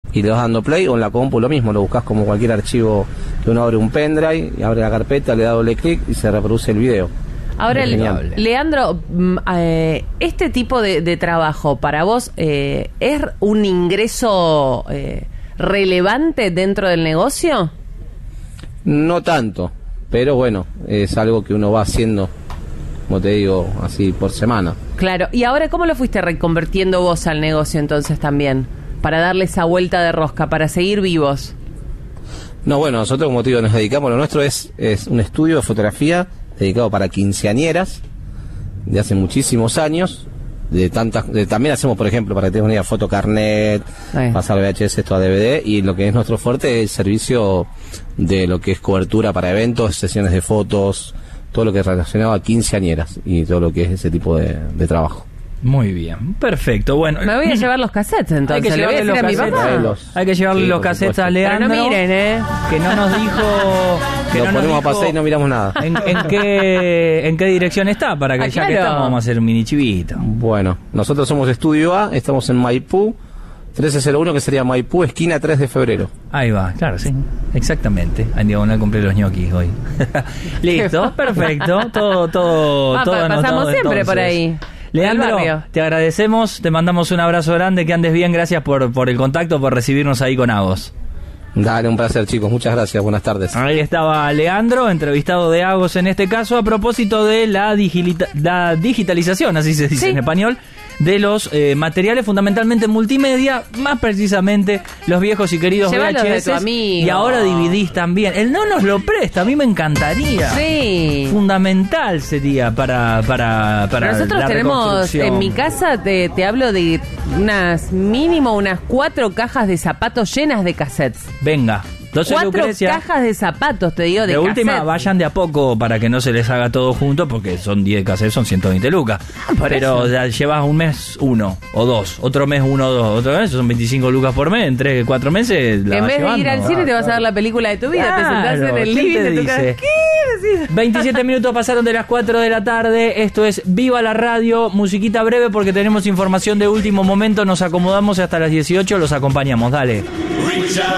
y le vas dando play, o en la compu lo mismo, lo buscas como cualquier archivo que uno abre un pendrive y abre la carpeta, le da doble clic y se reproduce el video. Ahora, Leandro, este tipo de trabajo para vos es un ingreso relevante dentro del negocio. No tanto, pero bueno, es algo que uno va haciendo, como te digo, así por semana. Claro, y ahora ¿cómo lo fuiste reconvirtiendo vos al negocio entonces también? Para darle esa vuelta de rosca, para seguir vivos. No, bueno, nosotros, como te digo, nos dedicamos, lo nuestro es un estudio de fotografía dedicado para quinceañeras de hace muchísimos años. También hacemos, por ejemplo, para que tengas una idea, fotocarnet, pasar VHS esto a DVD, y lo que es nuestro fuerte es el servicio de lo que es cobertura para eventos, sesiones de fotos, todo lo que es relacionado a quinceañeras y todo lo que es ese tipo de trabajo. Muy bien, perfecto. Bueno, me voy a llevar los cassettes entonces. Hay que llevarle los cassettes. Hay que llevarle los cassettes a Leandro. Pero no miren, que no nos dijo. Que nos ponemos a pasar y no miramos nada. ¿En qué dirección está? Para que ya que estamos, vamos a hacer un mini chivito. Bueno, nosotros somos Estudio A, estamos en Maipú 1301, que sería Maipú, esquina 3 de febrero. Ahí va, claro, sí, exactamente. En diagonal compré los ñoquis hoy. Listo, perfecto. Todo pasamos siempre entonces por ahí. Leandro, te agradecemos, te mandamos un abrazo grande, que andes bien, gracias por el contacto, por recibirnos ahí con Agos. Dale, un placer, chicos, muchas gracias, buenas tardes. Ahí estaba Leandro, entrevistado de Agos en este caso, a propósito de la digitalización, así se dice en español, de los materiales fundamentalmente multimedia, más precisamente los viejos y queridos VHS, y ahora DVDs también. Él no nos lo presta, a mí me encantaría. Sí. Fundamental sería para nosotros la tenemos en mi casa, te hablo de mínimo unas 4 cajas de zapatos llenas de cassettes. Venga. 4 Lucrecia, cajas de zapatos, te digo, de cassette. De última, vayan de a poco para que no se les haga todo junto, porque son 10 cassettes, son 120 lucas. Pero ya llevas un mes 1 o 2, otro mes 1 o 2, otro mes son 25 lucas por mes, en 3 4 meses la en vas vez llevando. De ir al cine te vas a ver la película de tu vida, te sentás en el living de tu casa. ¿Qué? 27 minutos pasaron de las 4 de la tarde, esto es Viva la Radio, musiquita breve porque tenemos información de último momento, nos acomodamos hasta las 18, los acompañamos, dale.